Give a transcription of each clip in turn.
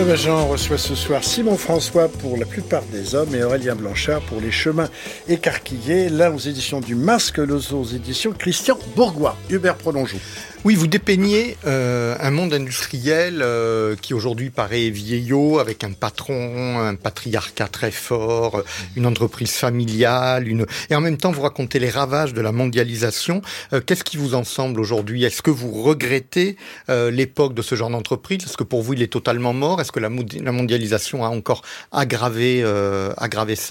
Jean reçoit ce soir Simon François pour La plupart des hommes et Aurélien Blanchard pour Les chemins écarquillés, l'un aux éditions du Masque, l'autre aux éditions Christian Bourgois. Hubert Prolongeau. Oui, vous dépeignez un monde industriel qui aujourd'hui paraît vieillot, avec un patron, un patriarcat très fort, une entreprise familiale, et en même temps vous racontez les ravages de la mondialisation. Qu'est-ce qui vous en semble aujourd'hui ? Est-ce que vous regrettez l'époque de ce genre d'entreprise ? Est-ce que pour vous il est totalement mort ? Est-ce que la mondialisation a encore aggravé ça ?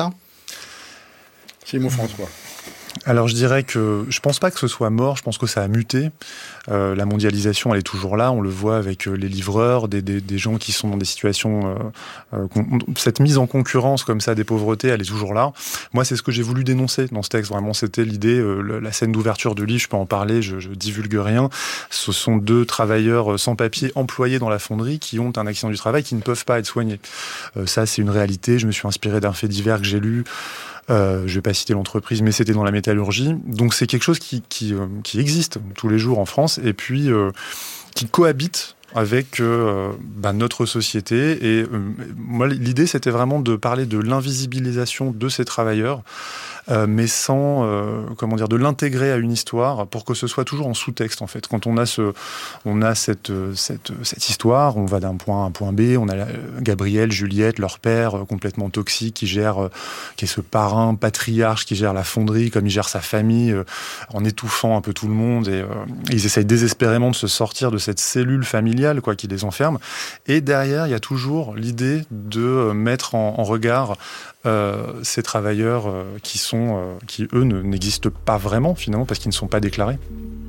Simon François. Alors je dirais que je pense pas que ce soit mort, je pense que ça a muté. La mondialisation, elle est toujours là, on le voit avec les livreurs, des gens qui sont dans des situations... cette mise en concurrence comme ça des pauvretés, elle est toujours là. Moi, c'est ce que j'ai voulu dénoncer dans ce texte, vraiment, c'était l'idée, la scène d'ouverture du livre, je peux en parler, je divulgue rien. Ce sont 2 travailleurs sans papier employés dans la fonderie qui ont un accident du travail, qui ne peuvent pas être soignés. Ça, c'est une réalité, je me suis inspiré d'un fait divers que j'ai lu. Je vais pas citer l'entreprise, mais c'était dans la métallurgie. Donc c'est quelque chose qui existe tous les jours en France et puis qui cohabite avec notre société. Et moi, l'idée, c'était vraiment de parler de l'invisibilisation de ces travailleurs, mais sans, de l'intégrer à une histoire pour que ce soit toujours en sous-texte, en fait. Quand on a cette histoire, on va d'un point A à un point B, on a Gabriel, Juliette, leur père, complètement toxique, qui est ce parrain patriarche, qui gère la fonderie, comme il gère sa famille, en étouffant un peu tout le monde, et ils essayent désespérément de se sortir de cette cellule familiale, qui les enferme. Et derrière, il y a toujours l'idée de mettre en regard ces travailleurs qui eux n'existent pas vraiment finalement parce qu'ils ne sont pas déclarés.